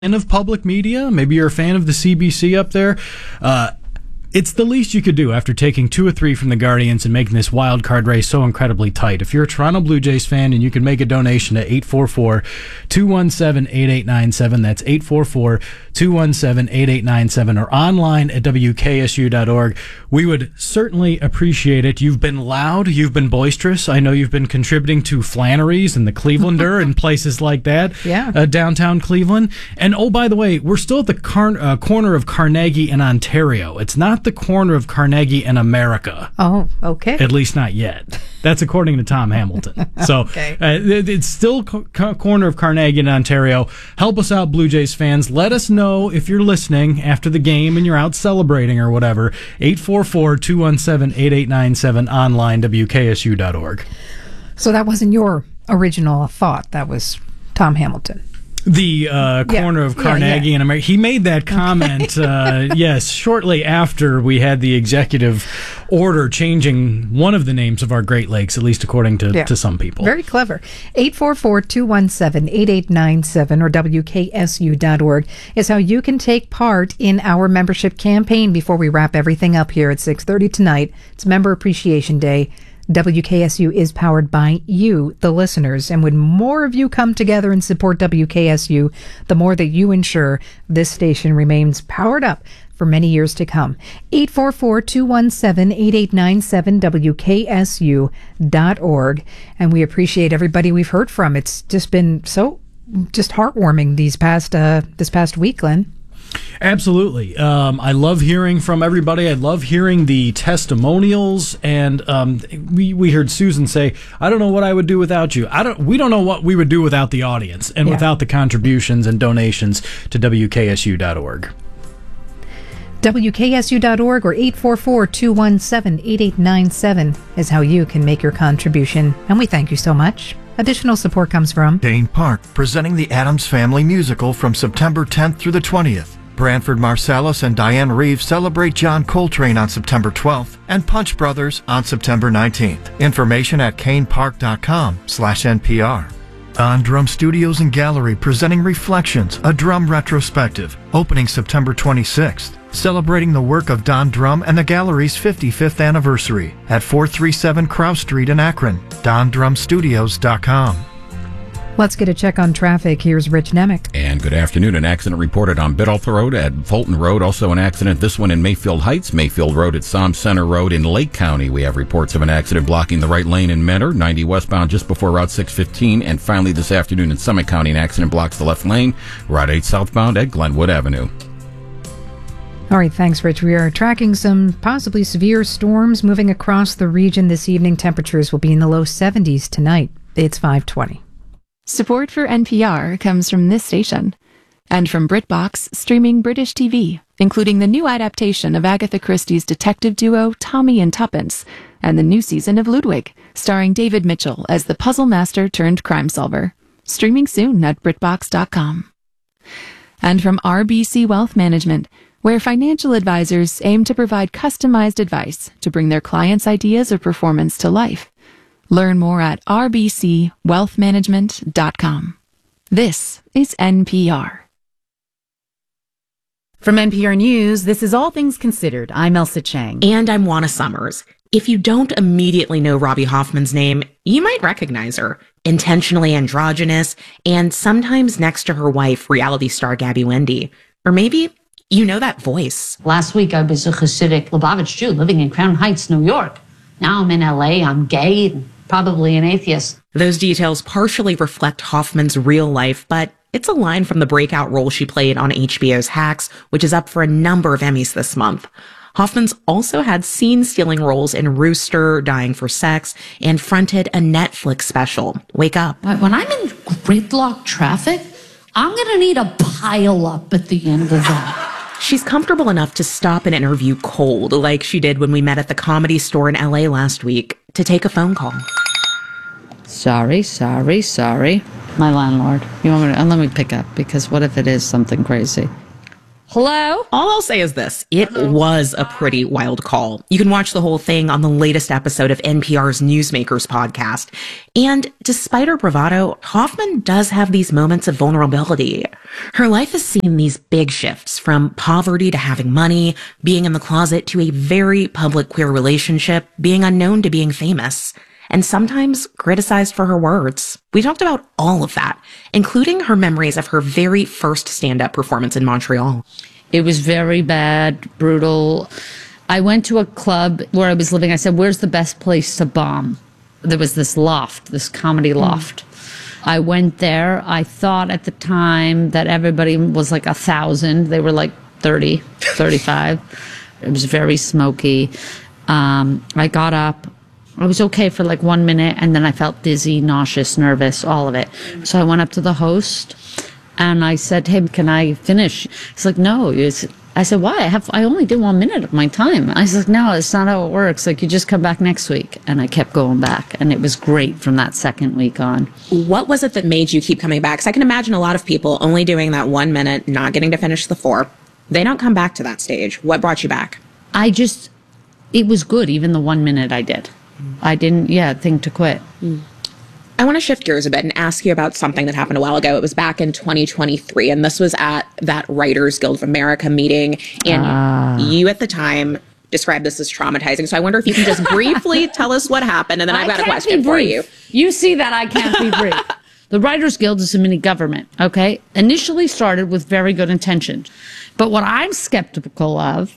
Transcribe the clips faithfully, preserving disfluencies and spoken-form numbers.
fan of public media, maybe you're a fan of the C B C up there, uh, it's the least you could do after taking two or three from the Guardians and making this wild card race so incredibly tight. If you're a Toronto Blue Jays fan and you can make a donation to eight four four, two one seven, eight eight nine seven, that's eight four four, two one seven, eight eight nine seven, or online at W K S U dot org, we would certainly appreciate it. You've been loud, you've been boisterous. I know you've been contributing to Flannery's and the Clevelander and places like that, yeah. uh, downtown Cleveland. And oh, by the way, we're still at the car- uh, corner of Carnegie and Ontario. It's not the corner of Carnegie and America. Oh, okay. At least not yet. That's according to Tom Hamilton. So okay. uh, it, it's still co- co- corner of Carnegie and Ontario. Help us out, Blue Jays fans. Let us know if you're listening after the game and you're out celebrating or whatever. eight four four, two one seven, eight eight nine seven, online, W K S U dot org. So that wasn't your original thought. That was Tom Hamilton. The uh, corner yeah. of Carnegie yeah, yeah. and America. He made that comment, uh, yes, shortly after we had the executive order changing one of the names of our Great Lakes, at least according to, yeah. to some people. Very clever. eight four four, two one seven, eight eight nine seven or W K S U dot org is how you can take part in our membership campaign before we wrap everything up here at six thirty tonight. It's Member Appreciation Day. W K S U is powered by you, the listeners, and when more of you come together and support W K S U, the more that you ensure this station remains powered up for many years to come. eight four four, two one seven, eight eight nine seven, W K S U dot org. And we appreciate everybody we've heard from. It's just been so just heartwarming these past uh, this past week, Glenn. Absolutely. Um, I love hearing from everybody. I love hearing the testimonials. And um, we we heard Susan say, "I don't know what I would do without you." I don't. We don't know what we would do without the audience and yeah. without the contributions and donations to W K S U dot org. W K S U dot org or eight four four, two one seven, eight eight nine seven is how you can make your contribution. And we thank you so much. Additional support comes from Dane Park, presenting the Addams Family Musical from September tenth through the twentieth. Branford Marsalis and Diane Reeves celebrate John Coltrane on September twelfth and Punch Brothers on September nineteenth. Information at canepark.com slash NPR. On Drum Studios and Gallery presenting Reflections, a drum retrospective, opening September twenty-sixth. Celebrating the work of Don Drum and the gallery's fifty-fifth anniversary at four thirty-seven Crow Street in Akron. don drum studios dot com. Let's get a check on traffic. Here's Rich Nemec. And good afternoon. An accident reported on Biddulph Road at Fulton Road. Also an accident, this one in Mayfield Heights, Mayfield Road at Som Center Road in Lake County. We have reports of an accident blocking the right lane in Mentor, ninety westbound just before Route six fifteen. And finally this afternoon in Summit County, an accident blocks the left lane, Route eight southbound at Glenwood Avenue. All right, thanks, Rich. We are tracking some possibly severe storms moving across the region this evening. Temperatures will be in the low seventies tonight. It's five twenty. Support for N P R comes from this station and from BritBox, streaming British T V, including the new adaptation of Agatha Christie's detective duo Tommy and Tuppence and the new season of Ludwig, starring David Mitchell as the puzzle master turned crime solver. Streaming soon at BritBox dot com. And from R B C Wealth Management, where financial advisors aim to provide customized advice to bring their clients' ideas of performance to life. Learn more at r b c wealth management dot com. This is N P R. From N P R News, this is All Things Considered. I'm Elsa Chang. And I'm Juana Summers. If you don't immediately know Robbie Hoffman's name, you might recognize her. Intentionally androgynous, and sometimes next to her wife, reality star Gabby Wendy. Or maybe you know that voice. Last week I was a Hasidic Lubavitch Jew living in Crown Heights, New York. Now I'm in L A, I'm gay, and probably an atheist. Those details partially reflect Hoffman's real life, but it's a line from the breakout role she played on H B O's Hacks, which is up for a number of Emmys this month. Hoffman's also had scene-stealing roles in Rooster, Dying for Sex, and fronted a Netflix special, Wake Up. When I'm in gridlock traffic, I'm gonna need a pile-up at the end of that. She's comfortable enough to stop an interview cold, like she did when we met at the Comedy Store in L A last week, to take a phone call. Sorry, sorry, sorry. My landlord. You want me to, and let me pick up, because what if it is something crazy? Hello? All I'll say is this. It was a pretty wild call. You can watch the whole thing on the latest episode of N P R's Newsmakers podcast. And despite her bravado, Hoffman does have these moments of vulnerability. Her life has seen these big shifts from poverty to having money, being in the closet to a very public queer relationship, being unknown to being famous, and sometimes criticized for her words. We talked about all of that, including her memories of her very first stand-up performance in Montreal. It was very bad, brutal. I went to a club where I was living. I said, where's the best place to bomb? There was this loft, this comedy loft. Mm. I went there. I thought at the time that everybody was like a thousand. They were like thirty, thirty-five. It was very smoky. Um, I got up. I was okay for like one minute, and then I felt dizzy, nauseous, nervous, all of it. So I went up to the host, and I said, hey, can I finish? He's like, no. It's, I said, why? I have I only did one minute of my time. I was like, no, it's not how it works. Like, you just come back next week. And I kept going back, and it was great from that second week on. What was it that made you keep coming back? Because I can imagine a lot of people only doing that one minute, not getting to finish the four. They don't come back to that stage. What brought you back? I just, it was good, even the one minute I did. I didn't, yeah, think to quit. Mm. I want to shift gears a bit and ask you about something that happened a while ago. It was back in twenty twenty-three, and this was at that Writers Guild of America meeting. And ah. you at the time described this as traumatizing. So I wonder if you can just briefly tell us what happened, and then I've got a question for you. You see that I can't be brief. The Writers Guild is a mini government, okay? Initially started with very good intentions. But what I'm skeptical of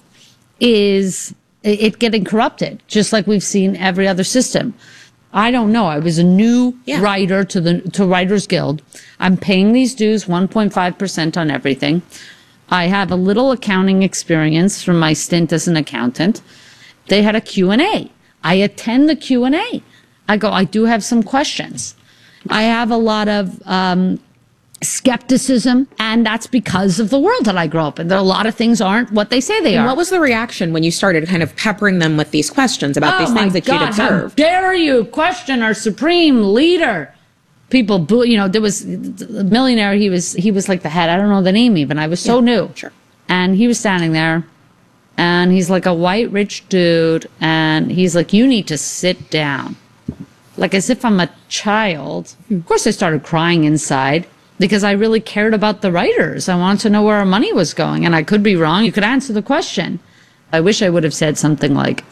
is it getting corrupted, just like we've seen every other system. I don't know. I was a new yeah. writer to the to Writers Guild. I'm paying these dues, one point five percent on everything. I have a little accounting experience from my stint as an accountant. They had a Q and A. I attend the Q and A. I go, I do have some questions. I have a lot of um, skepticism, and that's because of the world that I grew up in. There are a lot of things aren't what they say they and are. What was the reaction when you started kind of peppering them with these questions about oh these things that God, you'd observed? How dare you question our supreme leader? People boo, you know, there was a millionaire, he was he was like the head, I don't know the name even. I was so yeah, new. Sure. And he was standing there, and he's like a white rich dude, and he's like, you need to sit down. Like as if I'm a child. Hmm. Of course I started crying inside, because I really cared about the writers. I wanted to know where our money was going, and I could be wrong. You could answer the question. I wish I would have said something like,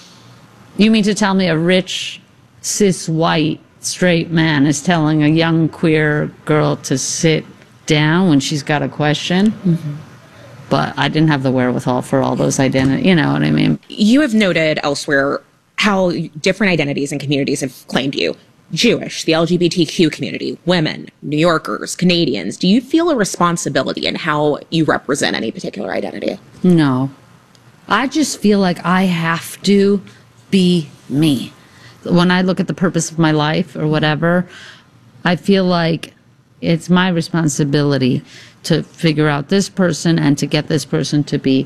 you mean to tell me a rich, cis, white, straight man is telling a young queer girl to sit down when she's got a question? Mm-hmm. But I didn't have the wherewithal for all those identities. You know what I mean? You have noted elsewhere how different identities and communities have claimed you. Jewish, the L G B T Q community, women, New Yorkers, Canadians. Do you feel a responsibility in how you represent any particular identity? No. I just feel like I have to be me. When I look at the purpose of my life or whatever, I feel like it's my responsibility to figure out this person and to get this person to be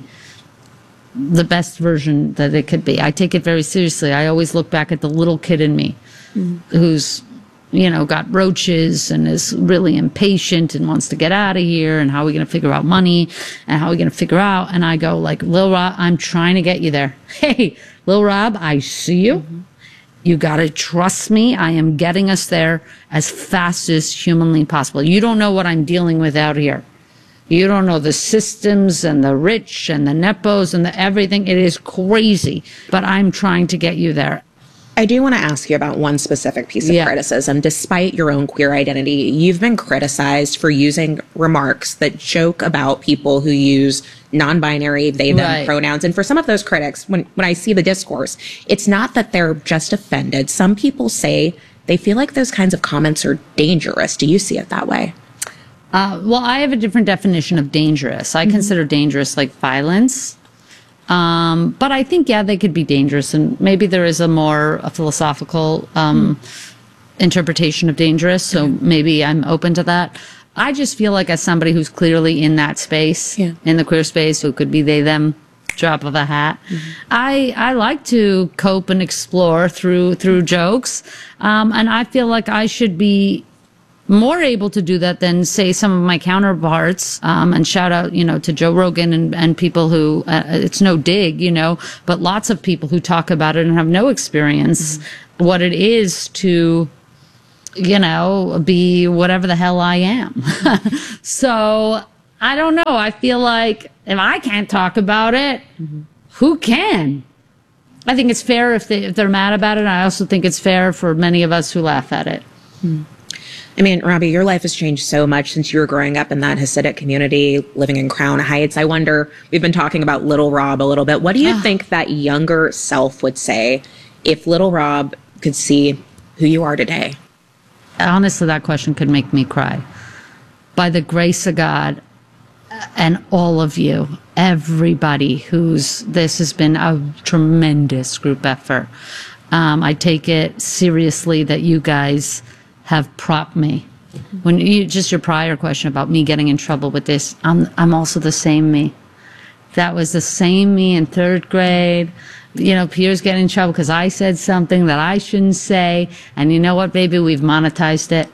the best version that it could be. I take it very seriously. I always look back at the little kid in me. Mm-hmm. Who's, you know, got roaches and is really impatient and wants to get out of here, and how are we going to figure out money, and how are we going to figure out, and I go like, Lil Rob, I'm trying to get you there. Hey, Lil Rob, I see you. Mm-hmm. You got to trust me. I am getting us there as fast as humanly possible. You don't know what I'm dealing with out here. You don't know the systems and the rich and the nepos and the everything. It is crazy, but I'm trying to get you there. I do want to ask you about one specific piece of yeah. criticism. Despite your own queer identity, you've been criticized for using remarks that joke about people who use non-binary, they, them right. pronouns. And for some of those critics, when, when I see the discourse, it's not that they're just offended. Some people say they feel like those kinds of comments are dangerous. Do you see it that way? Uh, well, I have a different definition of dangerous. I mm-hmm. consider dangerous like violence. Um, but I think, yeah, they could be dangerous, and maybe there is a more a philosophical um, mm. interpretation of dangerous, so okay. maybe I'm open to that. I just feel like as somebody who's clearly in that space, yeah. in the queer space, who could be they, them, drop of a hat, mm-hmm. I I like to cope and explore through through jokes, um, and I feel like I should be more able to do that than, say, some of my counterparts. Um, and shout out, you know, to Joe Rogan and, and people who, uh, it's no dig, you know, but lots of people who talk about it and have no experience mm-hmm. what it is to, you know, be whatever the hell I am. So I don't know. I feel like if I can't talk about it, mm-hmm. who can? I think it's fair if, they, if they're mad about it. I also think it's fair for many of us who laugh at it. Mm. I mean, Robbie, your life has changed so much since you were growing up in that Hasidic community, living in Crown Heights. I wonder, we've been talking about Little Rob a little bit. What do you think that younger self would say if Little Rob could see who you are today? Honestly, that question could make me cry. By the grace of God and all of you, everybody who's, this has been a tremendous group effort. Um, I take it seriously that you guys have propped me. When you, just your prior question about me getting in trouble with this, I'm, I'm also the same me. That was the same me in third grade. You know, Pierre's getting in trouble because I said something that I shouldn't say. And you know what, baby? We've monetized it.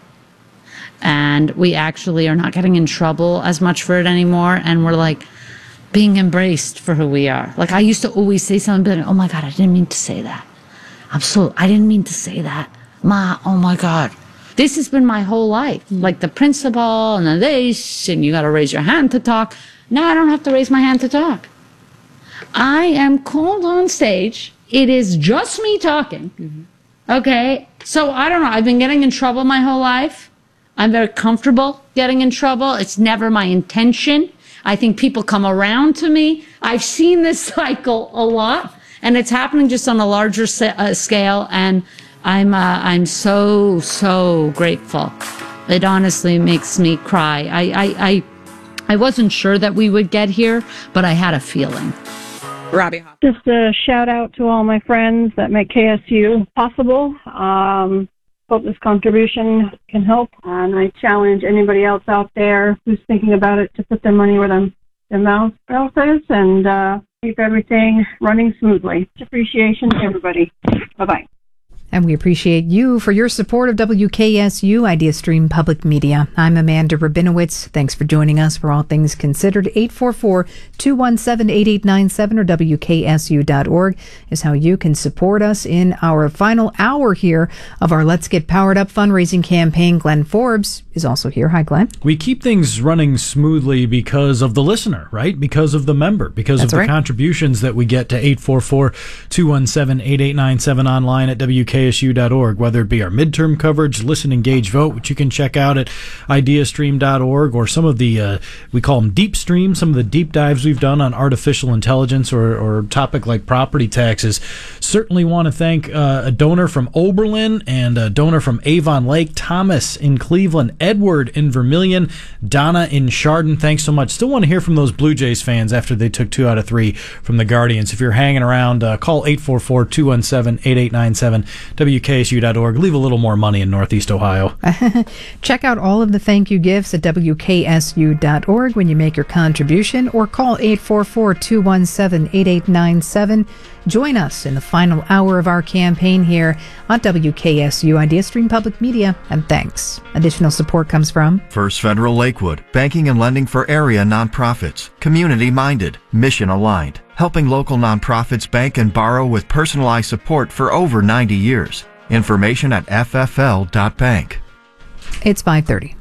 And we actually are not getting in trouble as much for it anymore. And we're like being embraced for who we are. Like I used to always say something like, oh my God, I didn't mean to say that. I'm so, I didn't mean to say that. Ma, oh my God. This has been my whole life. Like the principal and the this, and you got to raise your hand to talk. Now I don't have to raise my hand to talk. I am called on stage. It is just me talking. Mm-hmm. Okay. So I don't know. I've been getting in trouble my whole life. I'm very comfortable getting in trouble. It's never my intention. I think people come around to me. I've seen this cycle a lot, and it's happening just on a larger sa- uh, scale. And I'm uh, I'm so so grateful. It honestly makes me cry. I, I I I wasn't sure that we would get here, but I had a feeling. Robbie, just a shout out to all my friends that make K S U possible. Um, hope this contribution can help, and I challenge anybody else out there who's thinking about it to put their money where them, their mouth is and uh, keep everything running smoothly. Appreciation to everybody. Bye bye. And we appreciate you for your support of W K S U Idea Stream Public Media. I'm Amanda Rabinowitz. Thanks for joining us for All Things Considered. eight four four, two one seven, eight eight nine seven or W K S U dot org is how you can support us in our final hour here of our Let's Get Powered Up fundraising campaign. Glenn Forbes is also here. Hi, Glenn. We keep things running smoothly because of the listener, right? Because of the member, because That's of the right. contributions that we get to eight four four, two one seven, eight eight nine seven online at W K S U dot org, whether it be our midterm coverage, listen, engage, vote, which you can check out at idea stream dot org, or some of the, uh, we call them deep streams, some of the deep dives we've done on artificial intelligence or, or topic like property taxes. Certainly want to thank uh, a donor from Oberlin and a donor from Avon Lake, Thomas in Cleveland, Edward in Vermilion, Donna in Chardon. Thanks so much. Still want to hear from those Blue Jays fans after they took two out of three from the Guardians. If you're hanging around, uh, call eight four four, two one seven, eight eight nine seven, W K S U dot org. Leave a little more money in Northeast Ohio. Check out all of the thank you gifts at W K S U dot org when you make your contribution, or call eight four four, two one seven, eight eight nine seven. Join us in the final hour of our campaign here on W K S U Idea Stream Public Media, and thanks. Additional support comes from First Federal Lakewood, banking and lending for area nonprofits, community-minded, mission-aligned, helping local nonprofits bank and borrow with personalized support for over ninety years. Information at f f l dot bank. It's five thirty.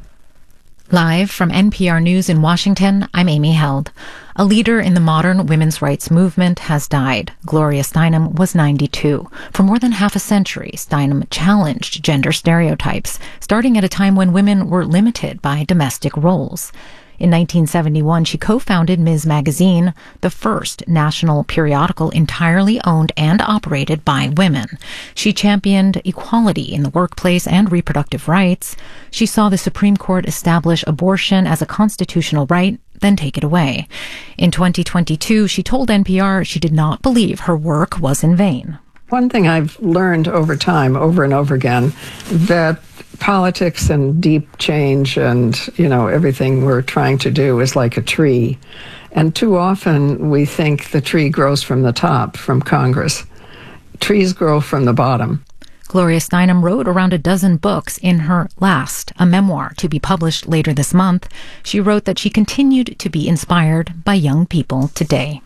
Live from N P R News in Washington, I'm Amy Held. A leader in the modern women's rights movement has died. Gloria Steinem was ninety-two. For more than half a century, Steinem challenged gender stereotypes, starting at a time when women were limited by domestic roles. In nineteen seventy-one, she co-founded Miz Magazine, the first national periodical entirely owned and operated by women. She championed equality in the workplace and reproductive rights. She saw the Supreme Court establish abortion as a constitutional right, then take it away. In twenty twenty-two, she told N P R she did not believe her work was in vain. One thing I've learned over time, over and over again, that politics and deep change and, you know, everything we're trying to do is like a tree. And too often we think the tree grows from the top, from Congress. Trees grow from the bottom. Gloria Steinem wrote around a dozen books in her last, a memoir to be published later this month. She wrote that she continued to be inspired by young people today.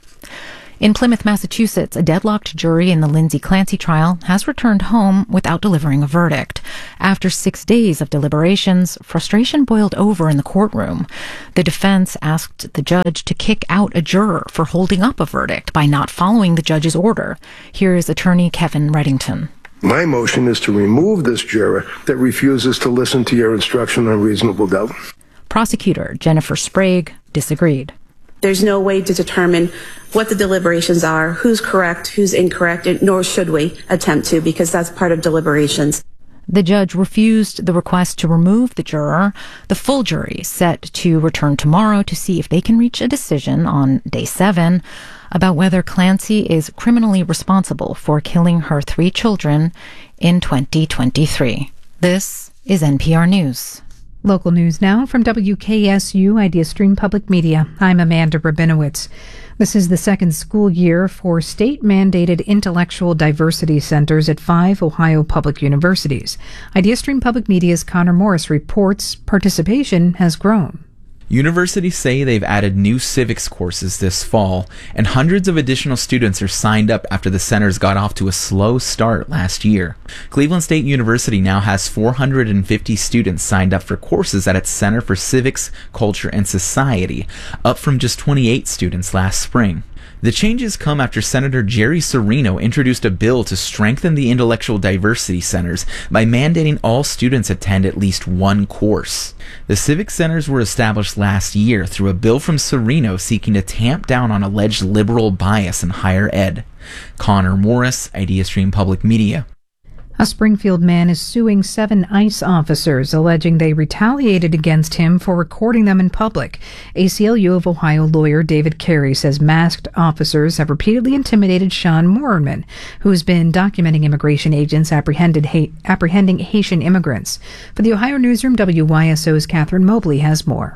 In Plymouth, Massachusetts, a deadlocked jury in the Lindsay Clancy trial has returned home without delivering a verdict. After six days of deliberations, frustration boiled over in the courtroom. The defense asked the judge to kick out a juror for holding up a verdict by not following the judge's order. Here is attorney Kevin Reddington. My motion is to remove this juror that refuses to listen to your instruction on reasonable doubt. Prosecutor Jennifer Sprague disagreed. There's no way to determine what the deliberations are, who's correct, who's incorrect, nor should we attempt to, because that's part of deliberations. The judge refused the request to remove the juror. The full jury is set to return tomorrow to see if they can reach a decision on day seven about whether Clancy is criminally responsible for killing her three children in twenty twenty-three. This is N P R News. Local news now from W K S U Idea Stream Public Media. I'm Amanda Rabinowitz. This is the second school year for state-mandated intellectual diversity centers at five Ohio public universities. Idea Stream Public Media's Connor Morris reports participation has grown. Universities say they've added new civics courses this fall, and hundreds of additional students are signed up after the centers got off to a slow start last year. Cleveland State University now has four hundred fifty students signed up for courses at its Center for Civics, Culture, and Society, up from just twenty-eight students last spring. The changes come after Senator Jerry Serino introduced a bill to strengthen the intellectual diversity centers by mandating all students attend at least one course. The civic centers were established last year through a bill from Serino seeking to tamp down on alleged liberal bias in higher ed. Connor Morris, Idea Stream Public Media. A Springfield man is suing seven ICE officers, alleging they retaliated against him for recording them in public. A C L U of Ohio lawyer David Carey says masked officers have repeatedly intimidated Sean Moorman, who's been documenting immigration agents apprehended ha- apprehending Haitian immigrants. For the Ohio Newsroom, W Y S O's Catherine Mobley has more.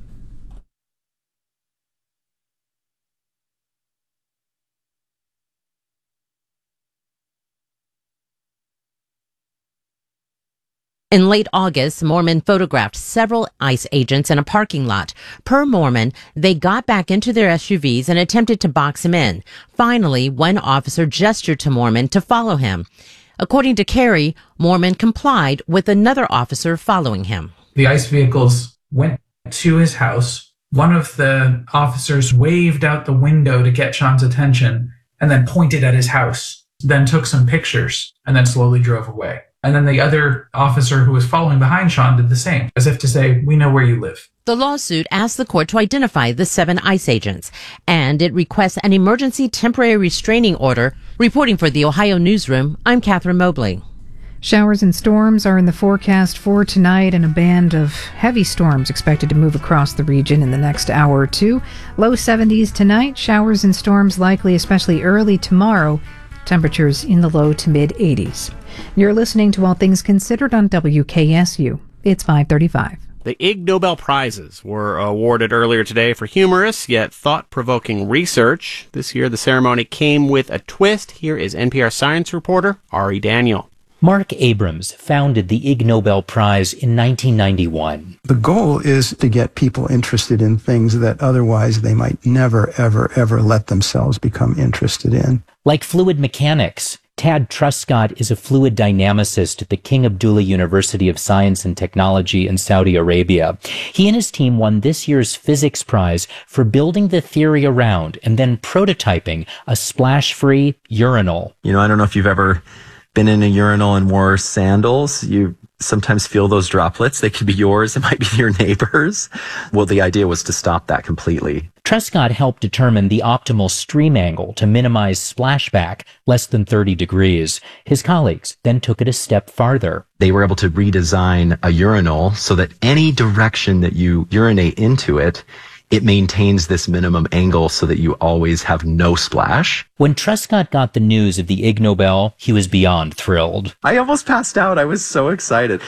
In late August, Moorman photographed several ICE agents in a parking lot. Per Moorman, they got back into their S U Vs and attempted to box him in. Finally, one officer gestured to Moorman to follow him. According to Carey, Moorman complied with another officer following him. The ICE vehicles went to his house. One of the officers waved out the window to get Sean's attention and then pointed at his house, then took some pictures and then slowly drove away. And then the other officer who was following behind Sean did the same, as if to say, we know where you live. The lawsuit asked the court to identify the seven ICE agents, and it requests an emergency temporary restraining order. Reporting for the Ohio Newsroom, I'm Catherine Mobley. Showers and storms are in the forecast for tonight, and a band of heavy storms expected to move across the region in the next hour or two. Low seventies tonight, showers and storms likely especially early tomorrow. Temperatures in the low to mid eighties. You're listening to All Things Considered on W K S U. It's five thirty-five. The Ig Nobel Prizes were awarded earlier today for humorous yet thought-provoking research. This year, the ceremony came with a twist. Here is N P R science reporter Ari Daniel. Mark Abrams founded the Ig Nobel Prize in nineteen ninety-one. The goal is to get people interested in things that otherwise they might never, ever, ever let themselves become interested in. Like fluid mechanics, Tad Truscott is a fluid dynamicist at the King Abdullah University of Science and Technology in Saudi Arabia. He and his team won this year's physics prize for building the theory around and then prototyping a splash-free urinal. You know, I don't know if you've ever been in a urinal and wore sandals. You sometimes feel those droplets. They could be yours. It might be your neighbor's. Well, the idea was to stop that completely. Truscott helped determine the optimal stream angle to minimize splashback, less than thirty degrees. His colleagues then took it a step farther. They were able to redesign a urinal so that any direction that you urinate into it, it maintains this minimum angle so that you always have no splash. When Truscott got the news of the Ig Nobel, he was beyond thrilled. I almost passed out. I was so excited.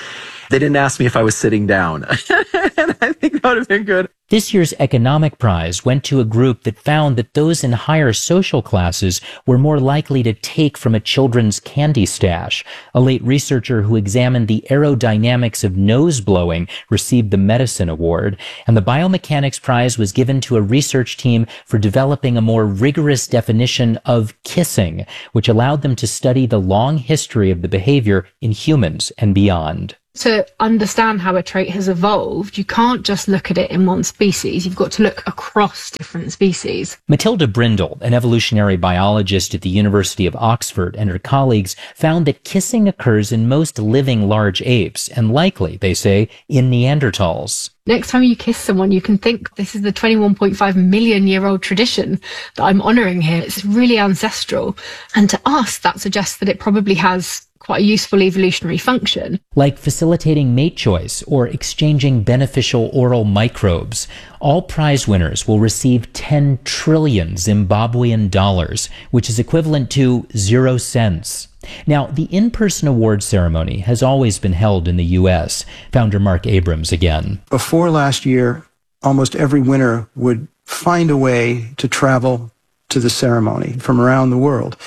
They didn't ask me if I was sitting down. And I think that would have been good. This year's economic prize went to a group that found that those in higher social classes were more likely to take from a children's candy stash. A late researcher who examined the aerodynamics of nose blowing received the medicine award, and the biomechanics prize was given to a research team for developing a more rigorous definition of kissing, which allowed them to study the long history of the behavior in humans and beyond. To understand how a trait has evolved, you can't just look at it in one species. You've got to look across different species. Matilda Brindle, an evolutionary biologist at the University of Oxford, and her colleagues found that kissing occurs in most living large apes, and likely, they say, in Neanderthals. Next time you kiss someone, you can think, this is the twenty-one point five million year old tradition that I'm honouring here. It's really ancestral. And to us, that suggests that it probably has quite a useful evolutionary function. Like facilitating mate choice or exchanging beneficial oral microbes. All prize winners will receive ten trillion Zimbabwean dollars, which is equivalent to zero cents. Now, the in-person award ceremony has always been held in the U S. Founder Mark Abrams again. Before last year, almost every winner would find a way to travel to the ceremony from around the world.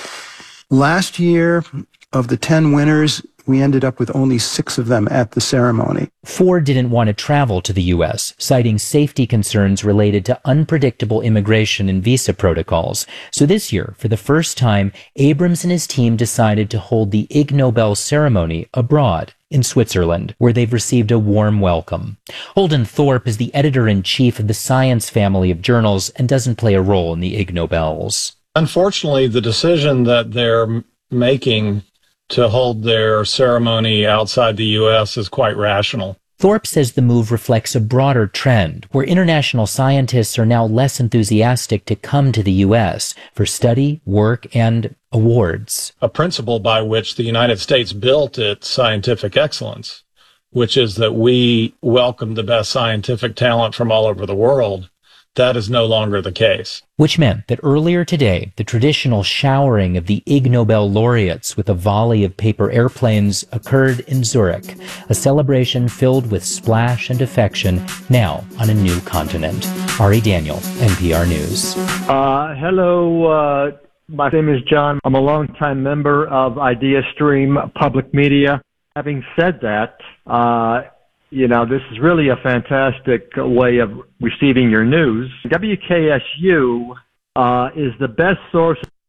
Last year, of the ten winners, we ended up with only six of them at the ceremony. Ford didn't want to travel to the U S, citing safety concerns related to unpredictable immigration and visa protocols. So this year, for the first time, Abrams and his team decided to hold the Ig Nobel ceremony abroad, in Switzerland, where they've received a warm welcome. Holden Thorpe is the editor-in-chief of the Science family of journals and doesn't play a role in the Ig Nobels. Unfortunately, the decision that they're making to hold their ceremony outside the U S is quite rational. Thorpe says the move reflects a broader trend, where international scientists are now less enthusiastic to come to the U S for study, work, and awards. A principle by which the United States built its scientific excellence, which is that we welcome the best scientific talent from all over the world. That is no longer the case. Which meant that earlier today, the traditional showering of the Ig Nobel laureates with a volley of paper airplanes occurred in Zurich, a celebration filled with splash and affection, now on a new continent. Ari Daniel, N P R News. Uh, hello, uh, my name is John. I'm a longtime member of IdeaStream Public Media. Having said that, uh, you know, this is really a fantastic way of receiving your news. W K S U uh, is the best source